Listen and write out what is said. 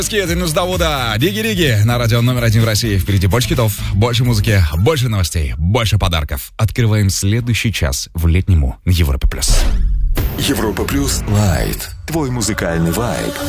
Это Минус Давуда, Диги-Диги на радио номер 1 в России. Впереди больше хитов, больше музыки, больше новостей, больше подарков. Открываем следующий час в летнему Европе+. Европа Плюс Лайт. Твой музыкальный вайб.